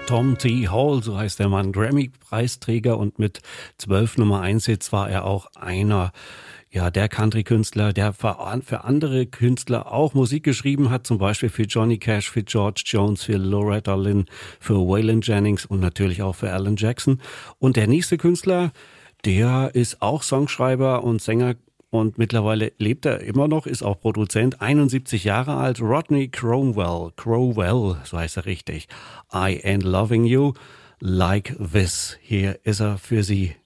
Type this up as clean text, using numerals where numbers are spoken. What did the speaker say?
Tom T. Hall, so heißt der Mann, Grammy-Preisträger, und mit 12 Nummer-1-Hits war er auch einer der Country-Künstler, der für andere Künstler auch Musik geschrieben hat, zum Beispiel für Johnny Cash, für George Jones, für Loretta Lynn, für Waylon Jennings und natürlich auch für Alan Jackson. Und der nächste Künstler, der ist auch Songschreiber und Sänger. Und mittlerweile lebt er immer noch, ist auch Produzent, 71 Jahre alt, Rodney Crowell, so heißt er richtig. I Ain't Loving You Like This. Hier ist er für Sie.